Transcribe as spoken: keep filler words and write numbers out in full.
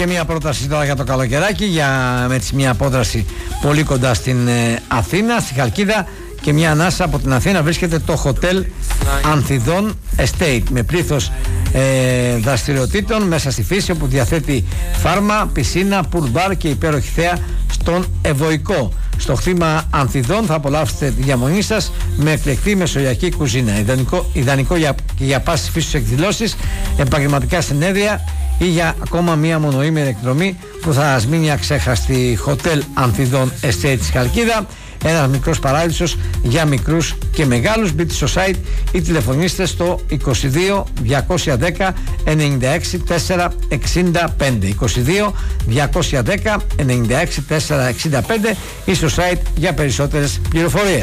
και μια πρόταση τώρα για το καλοκαιράκι, για με έτσι μια απόδραση πολύ κοντά στην ε, Αθήνα, στη Χαλκίδα, και μια ανάσα από την Αθήνα βρίσκεται το Hotel Ανθιδών Estate, με πλήθος ε, δραστηριοτήτων μέσα στη φύση, όπου διαθέτει φάρμα, πισίνα, pool bar και υπέροχη θέα στον Ευωικό. Στο χτήμα Ανθιδών θα απολαύσετε τη διαμονή σας με εκλεκτή μεσογειακή κουζίνα. Ιδανικό, ιδανικό για, και για πάσης φύσης εκδηλώσεις, επαγγελματικά συνέδρια ή για ακόμα μία μονοήμερη εκδρομή που θα σας μείνει αξέχαστη. Hotel Ανθιδών Estate στη Χαλκίδα. Ένας μικρός παράδεισος για μικρούς και μεγάλους. Μπείτε στο site ή τηλεφωνήστε στο είκοσι δύο διακόσια δέκα ενενήντα έξι τετρακόσια εξήντα πέντε, είκοσι δύο διακόσια δέκα ενενήντα έξι τετρακόσια εξήντα πέντε, ή στο site για περισσότερες πληροφορίες.